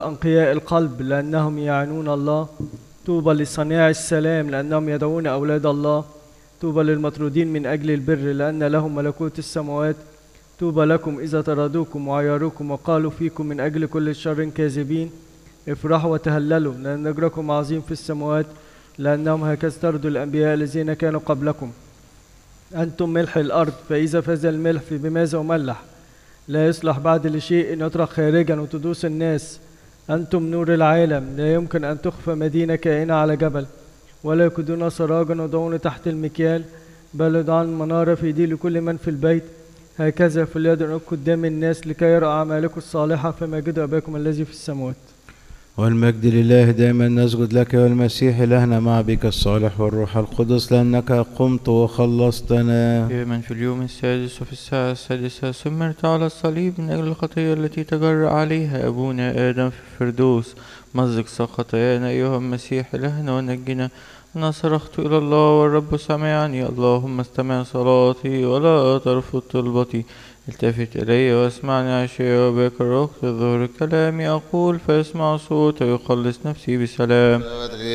أنقياء القلب لأنهم يعانون الله. طوبى لصناع السلام لأنهم يدعون أولاد الله. طوبى للمطرودين من أجل البر لأن لهم ملكوت السماوات. طوبى لكم إذا طردوكم وعيروكم وقالوا فيكم من أجل كل شر كاذبين. افرحوا وتهللوا لأن أجركم عظيم في السماوات لأنهم هكذا طردوا الأنبياء الذين كانوا قبلكم. أنتم ملح الأرض، فإذا فاز الملح بماذا يملح؟ لا يصلح بعد لشيء إن يطرح خارجا وتدوس الناس. أنتم نور العالم، لا يمكن أن تخفى مدينة كائنة على جبل، ولا يكدون سراجا وضعون تحت المكيال، بل يضعون المنارة في يدي لكل من في البيت. هكذا فليدعوا قدام الناس لكي يرى أعمالكم الصالحة فمجدوا أباكم الذي في السماوات. والمجد لله دائما نسجد لك يا المسيح إلهنا مع بك الصالح والروح القدس لأنك قمت وخلصتنا. يا من في اليوم السادس وفي الساعة السادسة سمرت على الصليب من أجل الخطية التي تجرأ عليها أبونا آدم في الفردوس، مزق خطايانا أيها المسيح إلهنا ونجنا. أنا صرخت إلى الله والرب سمعني، اللهم استمع صلاتي ولا ترفض طلبتي. التفت إلي واسمعني عشية وباكر وقت الظهر كلامي أقول فاسمع صوت ويخلص نفسي بسلام.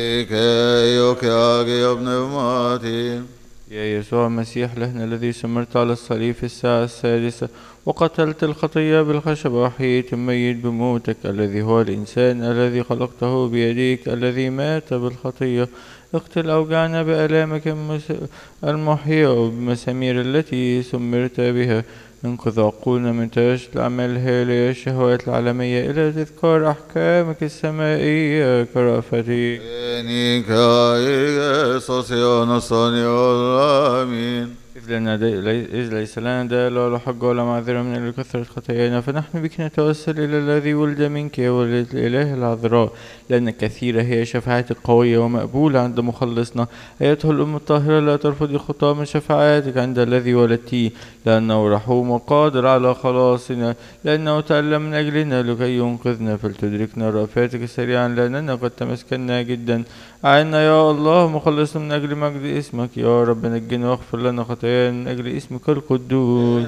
يا يسوع المسيح لهنا الذي سمرت على الصليب في الساعة السادسة وقتلت الخطية بالخشب وحييت الميت بموتك، الذي هو الإنسان الذي خلقته بيديك الذي مات بالخطية. اقتل أوجعنا بآلامك المحية وبمسامير التي سمرت بها. انقذ عقولنا من تشت الأعمال الهالية الشهوات العالمية إلى تذكار أحكامك السمائية كرأفتك. آمين. إذ ليس لنا دال ولا حج ولا معذرة من أجل كثرة خطايانا، فنحن بك نتوسل إلى الذي ولد منك يا ولد الإله العذراء، لأن كثيرة هي شفاعتك قوية ومقبولة عند مخلصنا. أيتها الأم الطاهرة لا ترفضي خطاة من شفاعتك عند الذي ولدتيه، لأنه رحوم وقادر على خلاصنا، لأنه تألم من أجلنا لكي ينقذنا، فلتدركنا رأفاتك سريعا لأننا قد تمسكنا جدا. أعنا يا الله مخلصنا من أجل مجد اسمك، يا رب نجنا واغفر لنا خطايانا من أجل اسمك القدوس.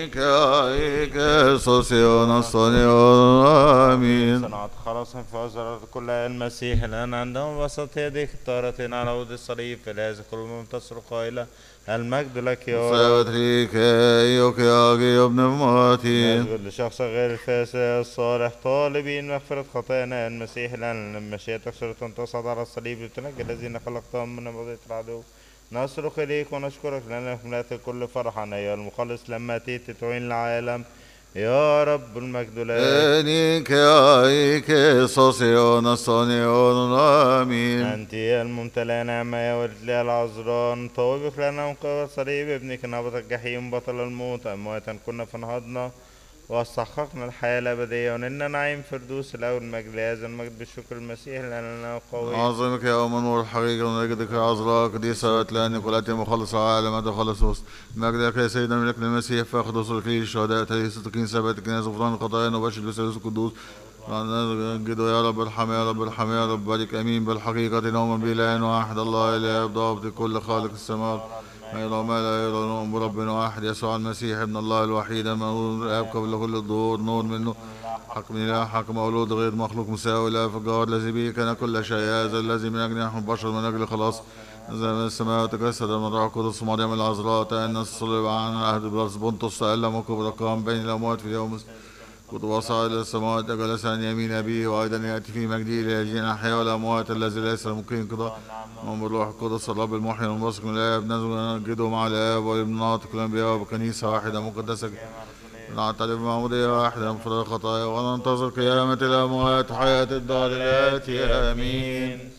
آمين. صنعت خلاصا فأزرت كل المسيح الآن عندهم وسط يديك الطاهرتين على عود الصليب، فلازم كل من تصرخ قائلة المجد لك يا رب. نسجد لشخص غير الفاسد الصالح طالبين مغفرة خطايانا المسيح الآن لما مشيئتك صرت أن تصعد على الصليب لتنجي الذين خلقتهم من مضية العدو. نصرخ إليك ونشكرك لأنك ملأت الكل فرحا أيها المخلص لما أتيت تعين العالم. يا رب المجد لك. أنت يا الممتلئة نعمة يا ولدي العذراء، نطوبك لنا من قبل صليب ابنك نبض الجحيم بطل الموت، أمواتا كنا فانهضنا واستحققنا الحياة الأبدية ونلنا نعيم فردوس الأول. المجد لهذا المجد بالشكر المسيح لأننا قوي. عظمك يا أم نور الحقيقة ونجدك يا عذراء قديسة لأنك ولدت مخلص العالم أنت خلص. مجد لك يا سيدنا ملك المسيح فاخذ وصل فيه الشهداء تليس تقين ثبات كناس غفران الخطايا وبشر بثالوث القدوس. نجد يا رب ارحم يا رب ارحم يا رب بارك أمين بالحقيقة نوما بإله واحد الله إله بضابط كل خالق السماوات غير ما لا يرون برب واحد يسوع المسيح ابن الله الوحيد المولود الآب قبل كل الظهور نور منه حق من إله حق مولود غير مخلوق مساوي لا فجار الذي به كان كل شيء هذا الذي من أجل نحن البشر من أجل خلاص نزل من السماء وتجسد من روح القدس مريم العذراء تأنس صلب عن عهد بلس بنطس تألم وكبر قام بين الأموات في اليوم كنت وصعد إلى السماوات جلس عن يمين أبيه وأيضا يأتي في مجده ليجزي الأحياء والأموات الذي ليس ممكن انقضاء من بالروح القدس الرب المحيي المنبثق من الآب نجده مع الآب والابن ناطق الأنبياء وبكنيسة واحدة مقدسة نعترف بمعمودية واحدة مغفرة الخطايا وننتظر قيامة الأموات وحياة الدار الآتية آمين.